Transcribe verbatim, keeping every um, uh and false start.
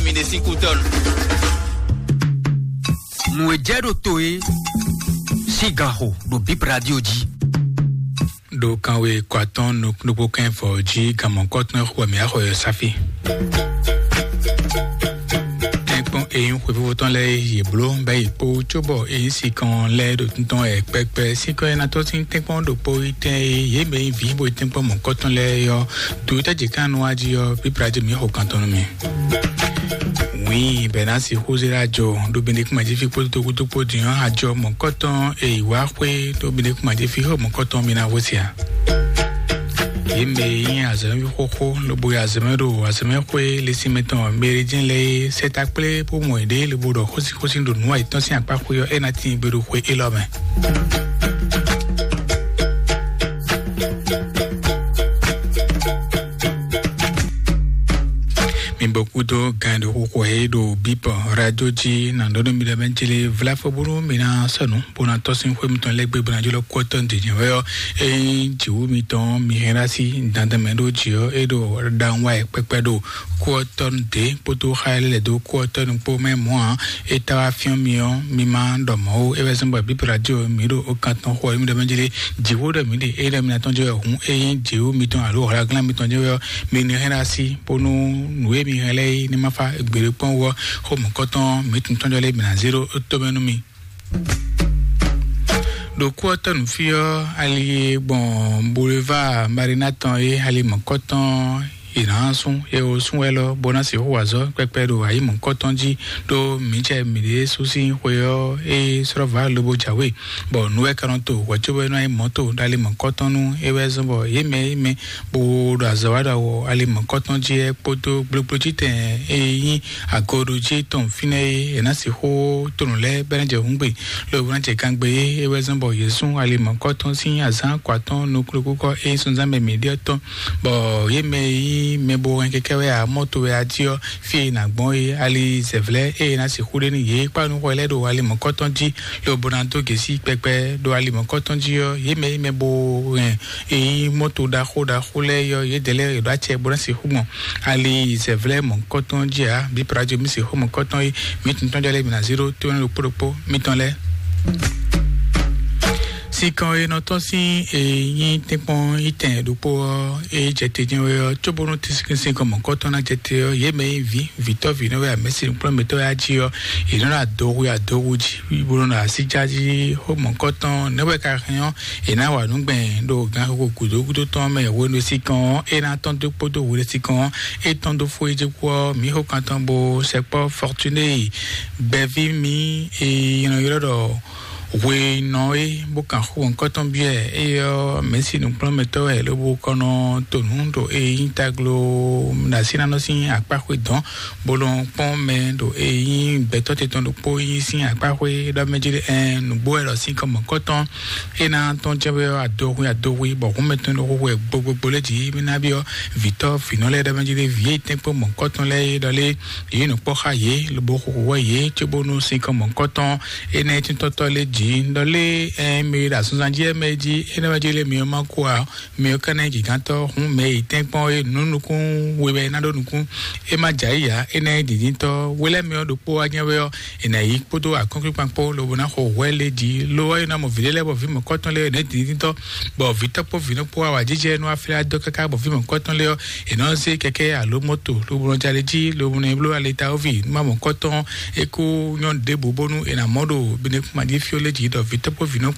mine cinco tonnes. Mwejedo toe sigaho do bip radio ji. Do kanwe kwaton no no poken for ji gamon kotno kwa mi aho safi. Tempon e un kwe voton le yeblo ba ipo chobo e si kan le do ton e pepe si ko na to tin tempon do po ite ye me vi bo tempon mon koton le yo do ta je kan wa ji yo bip radio mi ho kanton mi. Oui, benasi hozira jo do bene kuma je fi poto to po di han ajo mon koton e wa kwe do bene kuma je fi ho mon koton mi na wosia. Yeme yin azami koko lo boya azamero azamekwe le simeton meridien le set appelé pour moi aider le bodo kosi kosi do noa itan si apa ko yo enati bedo kwe elome. Beaucoup de gains de recours do bip radio ji na ndo mi de benchile vla foburu mi na sanu pona tosin ko mi ton legbe bana jolo koton de yo e jiwu mi ton mi herasi ndanda mendo jio e do danwa e pepedo koton de poto khale do koton po me moi e ta fion mi on mi ma do mo e wesemba bip radio mi do o kanton ko mi de benchile jiwu de mi de e le mi na ton jo hun e jiwu mi ton alo ra glan mi ton jo mi ni herasi ponu nuwe mi hele ni mafa gbere pon wo ho mo koton metin ton jole bina zero to menumi do koton fio ali bon boulevard marinaton e ali mo koton iransun e o sunwelo bonasi ho wazo pepero ayi mo koton ji do miche mide susi hoyo e srova lobo jawe bo nuwe karanto wajobo no ai moto dali mo koton nu e wezbo yeme me bo do azawada wo ali mo koton ji e poto blopojite e yin agodo ji ton fine e na si ho tonule berenje hungbe lo branche kangbe e wezbo yesun ali mo koton sin azan kwaton no kroko e sunzambe mediato bo yeme mebo enkekewe a moto we adio fi na gbon e ali sevle e na si kure ni ye panu ko le do ali mo koton ji lo bonanto gesi pepe do ali mo koton ji yo ye me mebo e moto da khoda khule yo ye dele do ache bonan si humo ali sevle mo koton ji a bi prajo mi si humo koton e mi tun ton dele mi na zero to no propo mi ton le si quand e noto si e yin tempon iten do po e jete din we chobono tiskin sin comme koton na jete ye me vi vito vino we amesi prometo ya ji yo e no na do we adowu ji iburo na si jaji ho mon koton ne we ka kan e na wa nu gben do gan ko kudo kudo ton me we no si kan e na ton do po do we si kan e ton do fo e je ko mi ho kan ton bo c'est pas fortuné bevi mi e no yo do we noi bukan ho koton bien e mesi no prometo e lo bu kono to nundo e intaglo na sina no sin apa ko don bolon pon me do e beto te ton do po yi sin apa ko da mejire en no bo ero sin comme koton e na ton jebe adoru adoru bo ko meton do ko e gbogbo leji mi na bio Victor finole da mejire vie tempo mon koton le dale e no po khaye lo bo ko we che bonu sin comme koton e na tin toto leji ndole e mi da sunzanje meji ene majele mi ma kwa mi kana giganto hun me tempo e nunukun webe na do nukun e ma jaya ene didinto wele mi odo po anyewe ene yi poto akonkri pampo lo bona ho wele di lo e na mo videle bo vi mo koton le ene didinto bo vita po vino po wa jeje no afira do kaka bo vi mo koton le e no se keke alo moto lo bona jale ji lo bona blo aleta ovi ma mo koton e ko nyon de bobonu e na modo bine kuma di fiole ji do vita po vino